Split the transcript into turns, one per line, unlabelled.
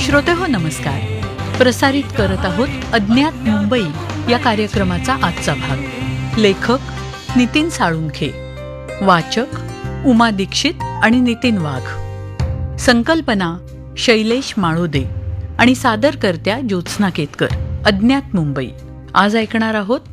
श्रोते हो नमस्कार. प्रसारित करत आहोत अज्ञात मुंबई या कार्यक्रमाचा आजचा भाग. लेखक नितीन साळुंखे, वाचक उमा दीक्षित आणि नितीन वाघ, संकल्पना शैलेश माळोदे आणि सादरकर्त्या ज्योत्स्ना केतकर. अज्ञात मुंबई. आज ऐकणार आहोत